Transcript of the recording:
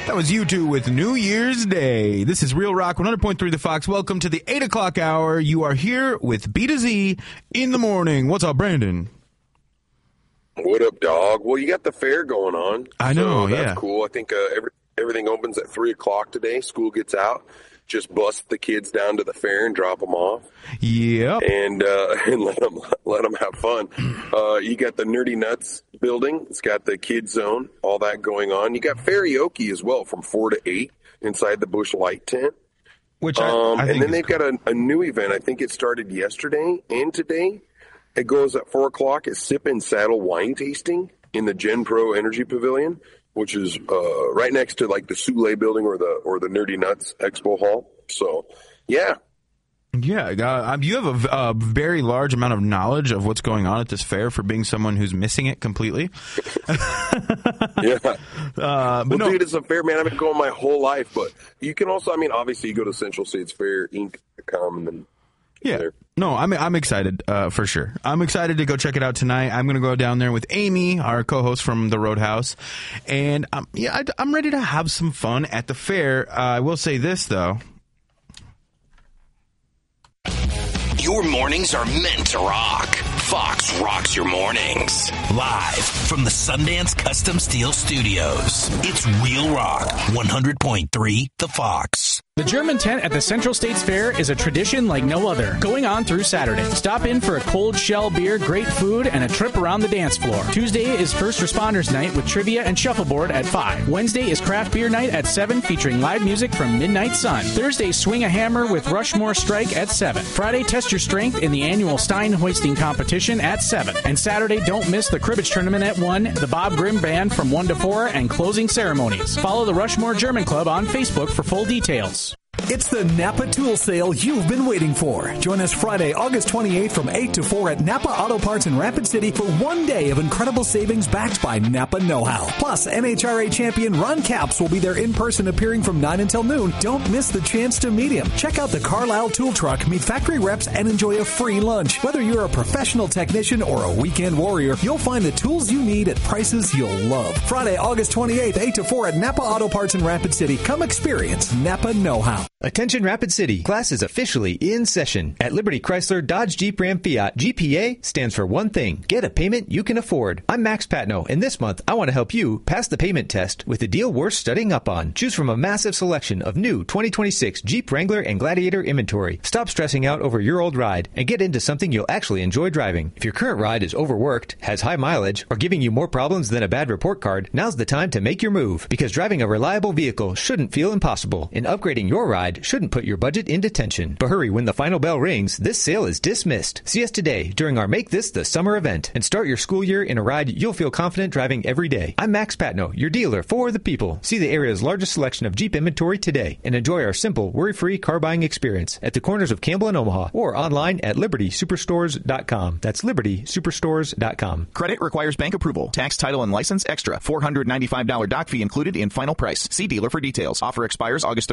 That was U2 with New Year's Day. This is Real Rock 100.3 The Fox. Welcome to the 8 o'clock hour. You are here with B to Z in the morning. What's up, Brandon? What up, dog? Well, you got the fair going on. I know, that's cool. I think everything opens at 3 o'clock today. School gets out. Just bust the kids down to the fair and drop them off. Yep. And let them have fun. You got the Nerdy Nuts building. It's got the kids zone, all that going on. You got karaoke as well from 4 to 8 inside the Busch Light tent. Which I think and then they've got a new event. I think it started yesterday and today. It goes at 4 o'clock. It's Sip and Saddle wine tasting in the Gen Pro Energy Pavilion, which is right next to like the Soule building or the Nerdy Nuts Expo Hall. So, yeah. Yeah, you have a very large amount of knowledge of what's going on at this fair for being someone who's missing it completely. Yeah. Dude, it's a fair, man. I've been going my whole life, but you can also, obviously you go to Central States Fair, Inc.com, and then yeah. No, I'm excited for sure. I'm excited to go check it out tonight. I'm going to go down there with Amy, our co-host from the Roadhouse, and I'm ready to have some fun at the fair. I will say this though. Your mornings are meant to rock. Fox rocks your mornings. Live from the Sundance Custom Steel Studios. It's Real Rock 100.3 The Fox. The German tent at the Central States Fair is a tradition like no other, going on through Saturday. Stop in for a cold shell beer, great food, and a trip around the dance floor. Tuesday is First Responders Night with trivia and shuffleboard at 5. Wednesday is Craft Beer Night at 7, featuring live music from Midnight Sun. Thursday, Swing a Hammer with Rushmore Strike at 7. Friday, Test Your Strength in the annual Stein Hoisting Competition at 7. And Saturday, don't miss the Cribbage Tournament at 1, the Bob Grimm Band from 1 to 4, and closing ceremonies. Follow the Rushmore German Club on Facebook for full details. It's the Napa Tool Sale you've been waiting for. Join us Friday, August 28th from 8 to 4 at Napa Auto Parts in Rapid City for 1 day of incredible savings backed by Napa know-how. Plus, NHRA champion Ron Capps will be there in person appearing from 9 until noon. Don't miss the chance to meet him. Check out the Carlisle Tool Truck, meet factory reps, and enjoy a free lunch. Whether you're a professional technician or a weekend warrior, you'll find the tools you need at prices you'll love. Friday, August 28th, 8 to 4 at Napa Auto Parts in Rapid City. Come experience Napa know-how. Attention Rapid City. Class is officially in session. At Liberty Chrysler Dodge Jeep Ram Fiat, GPA stands for one thing. Get a payment you can afford. I'm Max Patno, and this month I want to help you pass the payment test with a deal worth studying up on. Choose from a massive selection of new 2026 Jeep Wrangler and Gladiator inventory. Stop stressing out over your old ride and get into something you'll actually enjoy driving. If your current ride is overworked, has high mileage, or giving you more problems than a bad report card, now's the time to make your move, because driving a reliable vehicle shouldn't feel impossible, and upgrading your ride shouldn't put your budget into tension. But hurry, when the final bell rings, this sale is dismissed. See us today during our Make This the Summer event and start your school year in a ride you'll feel confident driving every day. I'm Max Patno, your dealer for the people. See the area's largest selection of Jeep inventory today and enjoy our simple, worry-free car buying experience at the corners of Campbell and Omaha or online at libertysuperstores.com. That's libertysuperstores.com. Credit requires bank approval. Tax, title, and license extra. $495 doc fee included in final price. See dealer for details. Offer expires August